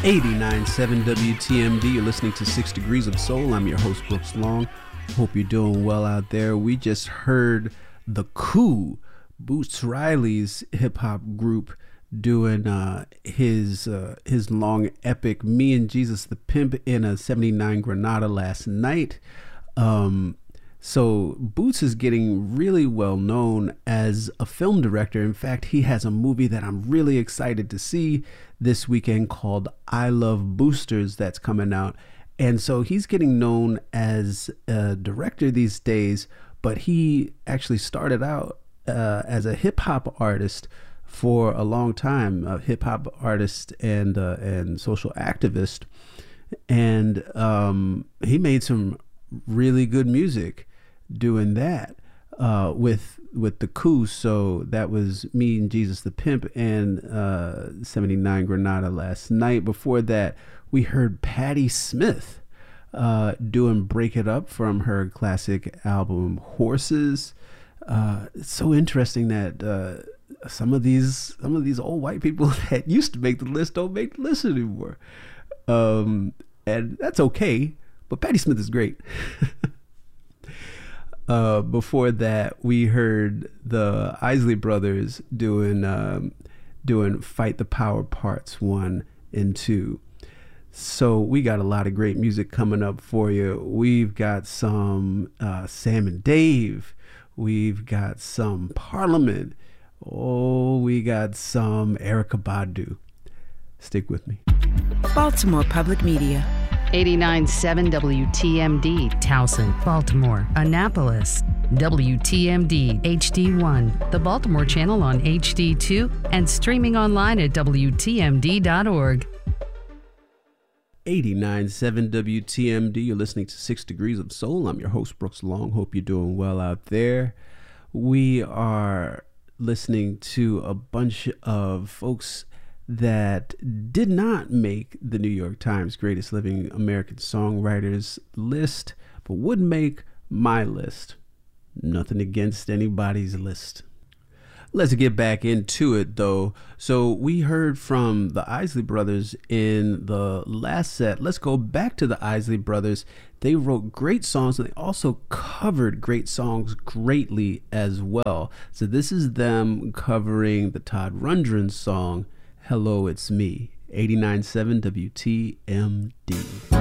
89.7 WTMD. You're listening to 6 Degrees of Soul. I'm your host, Brooks Long. Hope you're doing well out there. We just heard The Coup, Boots Riley's hip-hop group, doing his long epic Me and Jesus the Pimp in a 79 Granada last night. So Boots is getting really well known as a film director. In fact, he has a movie that I'm really excited to see this weekend called I Love Boosters that's coming out. And so he's getting known as a director these days, but he actually started out as a hip hop artist for a long time, a hip hop artist and social activist. And he made some really good music doing that with The Coup. So that was Me and Jesus the Pimp and 79 Granada last night. Before that, we heard Patti Smith doing Break It Up from her classic album Horses. It's so interesting that some of these old white people that used to make the list don't make the list anymore, and that's okay. But Patti Smith is great. Before that, we heard the Isley Brothers doing Fight the Power Parts 1 and 2. So we got a lot of great music coming up for you. We've got some Sam and Dave. We've got some Parliament. Oh, we got some Erykah Badu. Stick with me. Baltimore Public Media. 89.7 WTMD, Towson, Baltimore, Annapolis. WTMD HD1, the Baltimore channel on HD2, and streaming online at WTMD.org. 89.7 WTMD. You're listening to 6 Degrees of Soul. I'm your host, Brooks Long. Hope you're doing well out there. We are listening to a bunch of folks that did not make the New York Times Greatest Living American Songwriters list, but would make my list. Nothing against anybody's list. Let's get back into it, though. So we heard from the Isley Brothers in the last set. Let's go back to the Isley Brothers. They wrote great songs, and they also covered great songs greatly as well. So this is them covering the Todd Rundgren song, Hello, It's Me. 89.7 WTMD.